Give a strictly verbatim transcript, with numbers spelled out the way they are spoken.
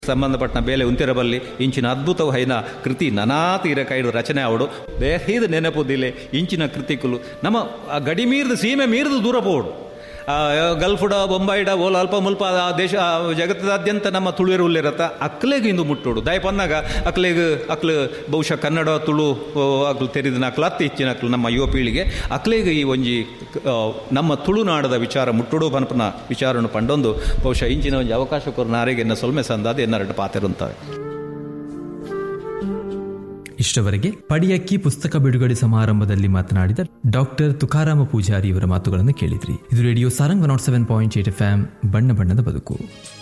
ಸಂಬಂಧಪಟ್ಟ ಬೇಲೆ ಉಂತಿರಬಲ್ಲಿ ಇಂಚಿನ ಅದ್ಭುತವು ಹೈನ ಕೃತಿ ನನಾತೀರ ಕೈಡು ರಚನೆ ಅವಡು ಬೇಹೀದು ನೆನಪುದಿಲೆ ಇಂಚಿನ ಕೃತಿಕುಲು ನಮ್ಮ ಗಡಿ ಮೀರ್ದು ಸೀಮೆ ಮೀರ್ದು ದೂರ ಪೋಡು ಗಲ್ಫುಡ ಬೊಂಬೈಡ ಓಲ್ ಅಲ್ಪ ಮುಲ್ಪ ದೇಶ ಜಗತ್ತದಾದ್ಯಂತ ನಮ್ಮ ತುಳುವೆರು ಉಲ್ಲಿರತ್ತ ಅಕ್ಲೆಗೆ ಇಂದು ಮುಟ್ಟೋಡು ದಯ ಪನ್ನಾಗ ಅಕ್ಲೆಗೆ ಅಕ್ಲು ಬಹುಶಃ ಕನ್ನಡ ತುಳು ಅಕ್ಲು ತೆರೆದಿನ ಅಕ್ಲು ಹತ್ತು ಹೆಚ್ಚಿನ ಅಕ್ಲು ನಮ್ಮ ಯುವ ಪೀಳಿಗೆ ಅಕ್ಲೆಗೆ ಈ ಒಂಜಿ ನಮ್ಮ ತುಳುನಾಡದ ವಿಚಾರ ಮುಟ್ಟೋಡು ಪನ್ಪನ ವಿಚಾರವನ್ನು ಪಂಡೊಂದು ಬಹುಶಃ ಇಂಚಿನ ಒಂಜಿ ಅವಕಾಶ ಕೊರು ನಾರಿಗೆ ಎನ್ನ ಸೊಲ್ಮೆ ಸಂದಾದ ಎನ್ನರಡು ಪಾತೆರುಂತವೆ. ಇಷ್ಟವರೆಗೆ ಪಡಿಯಕ್ಕಿ ಪುಸ್ತಕ ಬಿಡುಗಡೆ ಸಮಾರಂಭದಲ್ಲಿ ಮಾತನಾಡಿದ ಡಾಕ್ಟರ್ ತುಕಾರಾಮ ಪೂಜಾರಿ ಅವರ ಮಾತುಗಳನ್ನು ಕೇಳಿದ್ರಿ. ಇದು radio Sarang one not seven point eight F M ಬಣ್ಣ ಬಣ್ಣದ ಬದುಕು.